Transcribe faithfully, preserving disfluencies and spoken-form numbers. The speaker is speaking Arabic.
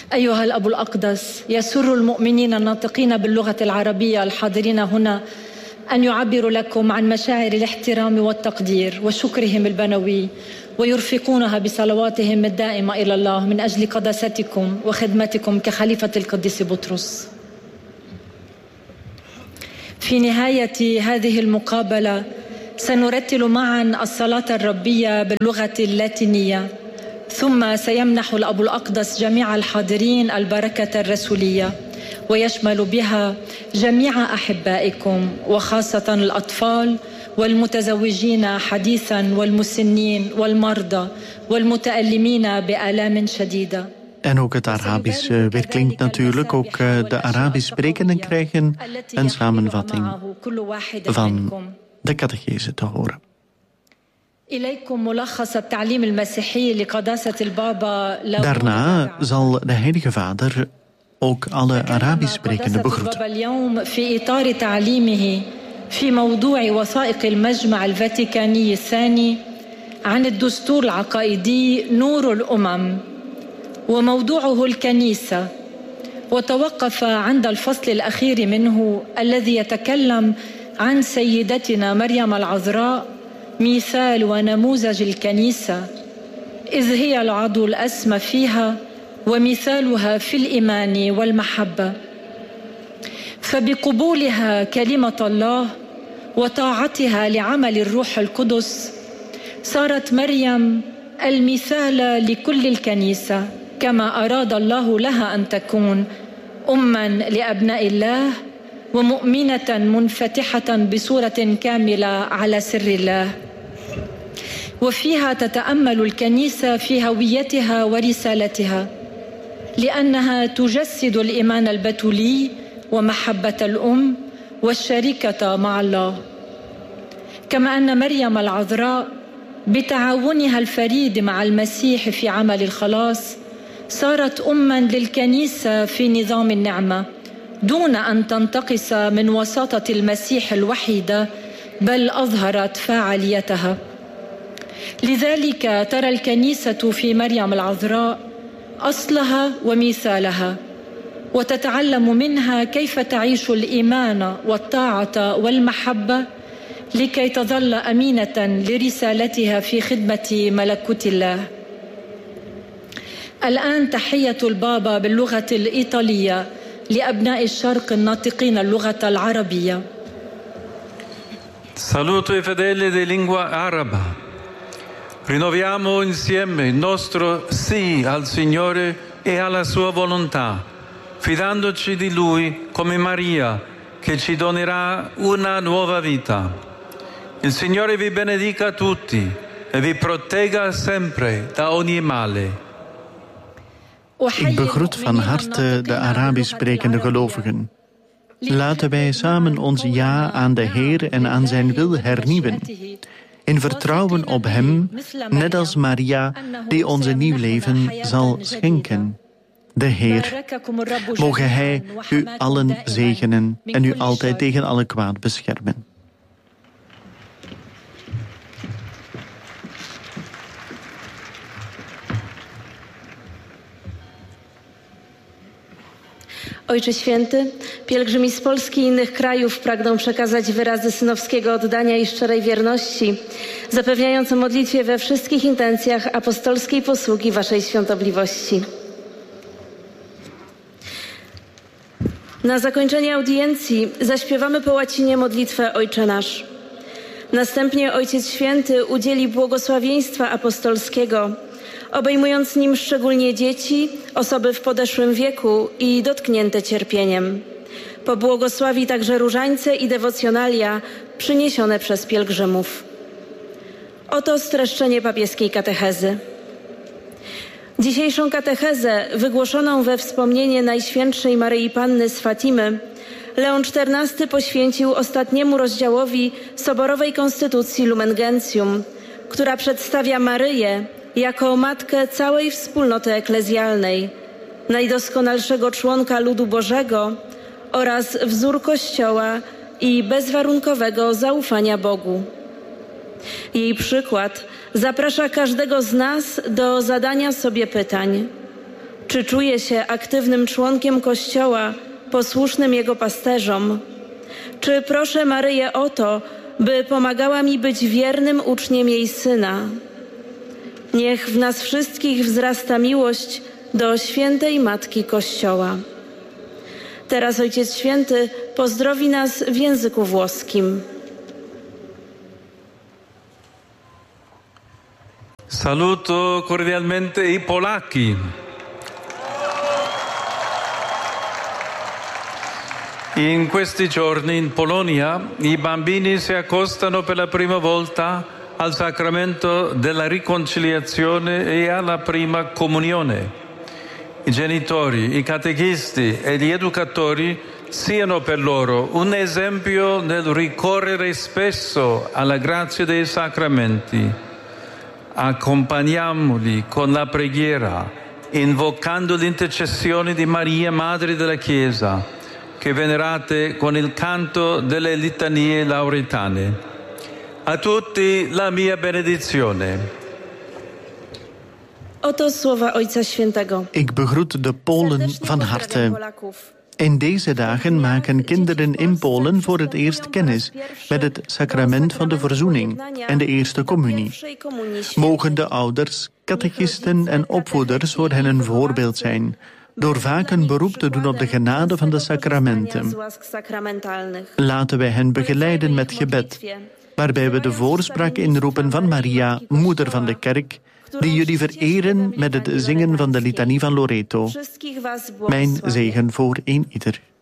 أيها الأب الأقدس، يسر المؤمنين الناطقين باللغة العربية الحاضرين هنا أن يعبروا لكم عن مشاعر الاحترام والتقدير وشكرهم البنوي، ويرفقونها بصلواتهم الدائمة إلى الله من أجل قداستكم وخدمتكم كخليفة القديس بطرس. في نهاية هذه المقابلة سنرتل معا الصلاة الربية باللغة اللاتينية، ثم سيمنح الأب الأقدس جميع الحاضرين البركة الرسولية، ويشمل بها جميع أحبائكم وخاصة الأطفال والمتزوجين حديثا والمسنين والمرضى والمتألمين بآلام شديدة. En ook het Arabisch uh, weerklinkt natuurlijk. Ook uh, de Arabisch sprekenden krijgen een samenvatting van de catechese te horen. Daarna zal de Heilige Vader ook alle Arabisch sprekenden begroeten. في موضوع وثائق المجمع الفاتيكاني الثاني عن الدستور العقائدي نور الأمم وموضوعه الكنيسة، وتوقف عند الفصل الأخير منه الذي يتكلم عن سيدتنا مريم العذراء مثال ونموذج الكنيسة، إذ هي العضو الأسمى فيها ومثالها في الإيمان والمحبة. فبقبولها كلمة الله وطاعتها لعمل الروح القدس صارت مريم المثال لكل الكنيسة، كما أراد الله لها أن تكون أماً لأبناء الله ومؤمنة منفتحة بصورة كاملة على سر الله. وفيها تتأمل الكنيسة في هويتها ورسالتها، لأنها تجسد الإيمان البتولي ومحبة الأم والشركة مع الله. كما أن مريم العذراء بتعاونها الفريد مع المسيح في عمل الخلاص صارت أماً للكنيسة في نظام النعمة، دون أن تنتقص من وساطة المسيح الوحيدة، بل أظهرت فاعليتها. لذلك ترى الكنيسة في مريم العذراء أصلها ومثالها، وتتعلم منها كيف تعيش الإيمان والطاعة والمحبة لكي تظل أمينة لرسالتها في خدمة ملكوت الله. الآن تحية البابا باللغة الإيطالية لأبناء الشرق الناطقين اللغة العربية. Saluto i fedeli di lingua araba. Rinnoviamo insieme il nostro sì al Signore e alla sua volontà, fidandoci di Lui come Maria, che ci donerà una nuova vita. Il Signore vi benedica tutti e vi protegga sempre da ogni male. Ik begroet van harte de Arabisch sprekende gelovigen. Laten wij samen ons ja aan de Heer en aan zijn wil hernieuwen. In vertrouwen op Hem, net als Maria, die ons een nieuw leven zal schenken. De Heer, moge Hij u allen zegenen en u altijd tegen alle kwaad beschermen. Ojcze Święty, pielgrzymi z Polski i innych krajów pragną przekazać wyrazy synowskiego oddania i szczerej wierności, zapewniając o modlitwie we wszystkich intencjach apostolskiej posługi Waszej Świątobliwości. Na zakończenie audiencji zaśpiewamy po łacinie modlitwę Ojcze Nasz. Następnie Ojciec Święty udzieli błogosławieństwa apostolskiego, obejmując nim szczególnie dzieci, osoby w podeszłym wieku i dotknięte cierpieniem. Pobłogosławi także różańce i dewocjonalia przyniesione przez pielgrzymów. Oto streszczenie papieskiej katechezy. Dzisiejszą katechezę, wygłoszoną we wspomnienie Najświętszej Maryi Panny z Fatimy, Leon czternasty poświęcił ostatniemu rozdziałowi soborowej konstytucji Lumen Gentium, która przedstawia Maryję jako matkę całej wspólnoty eklezjalnej, najdoskonalszego członka ludu Bożego oraz wzór Kościoła i bezwarunkowego zaufania Bogu. Jej przykład zaprasza każdego z nas do zadania sobie pytań: czy Czy czuję się aktywnym członkiem Kościoła, posłusznym Jego pasterzom? Czy proszę Maryję o to, by pomagała mi być wiernym uczniem jej Syna? Niech w nas wszystkich wzrasta miłość do świętej Matki Kościoła. Teraz Ojciec Święty pozdrowi nas w języku włoskim. Saluto cordialmente i polacchi. In questi giorni in Polonia i bambini si accostano per la prima volta al sacramento della riconciliazione e alla prima comunione. I genitori, i catechisti e gli educatori siano per loro un esempio nel ricorrere spesso alla grazia dei sacramenti. Accompagniamoli con la preghiera, invocando l'intercessione di Maria, Madre della Chiesa, che venerate con il canto delle litanie lauretane. A tutti la mia benedizione. Oto słowa Ojca Świętego. Ik begroet de Polen van harte. In deze dagen maken kinderen in Polen voor het eerst kennis met het sacrament van de verzoening en de eerste communie. Mogen de ouders, catechisten en opvoeders voor hen een voorbeeld zijn, door vaak een beroep te doen op de genade van de sacramenten. Laten wij hen begeleiden met gebed, waarbij we de voorspraak inroepen van Maria, moeder van de kerk, die jullie vereren met het zingen van de litanie van Loreto. Mijn zegen voor een ieder.